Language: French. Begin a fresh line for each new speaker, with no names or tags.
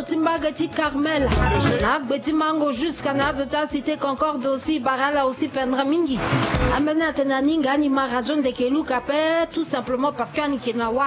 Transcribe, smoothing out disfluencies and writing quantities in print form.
Timbagati Carmel, Nagbeti Mango jusqu'à Nazota Cité Concorde aussi, Barala aussi Pendramingi, Amena Tenaninga, Anima Rajon de Kelu Kapé, tout simplement parce qu'Anikenawa